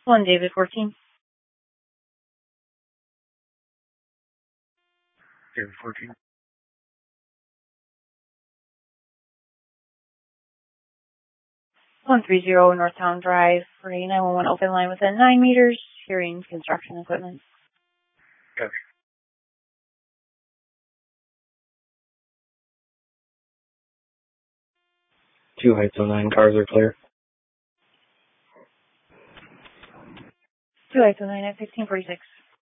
1 David 14. David 14. 130 Northtown Drive for a 911 open line within 9 meters, hearing construction equipment. Copy. Two Heights 09, cars are clear. 2 Heights 09 at 1646.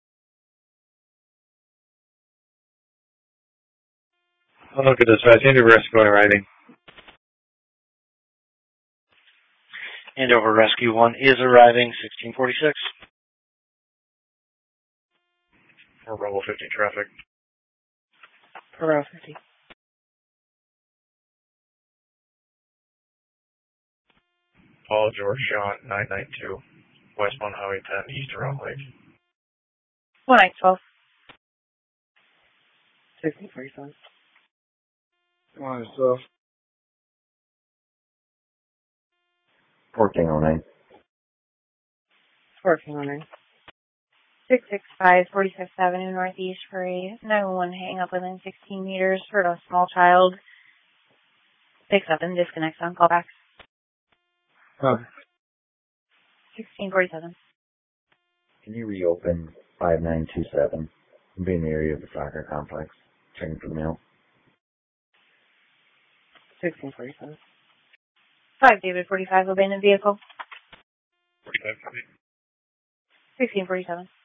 I'll look at this. Andover Rescue arriving. Andover Rescue 1 is arriving, 1646. For Rebel 50 traffic. For row 50. Paul George John 992, westbound Highway 10, east of Round Lake. 1 Heights 12. 1647. 1 Heights 12. 1409. 1409. 665 46th Avenue Northeast for a 911 hang up within 16 meters for a small child. Picks up and disconnects on callbacks. 1647. Can you reopen 5927? I'm being in the area of the soccer complex. Checking for the mail. 1647. 5 David 45 abandoned vehicle. 45. 1647.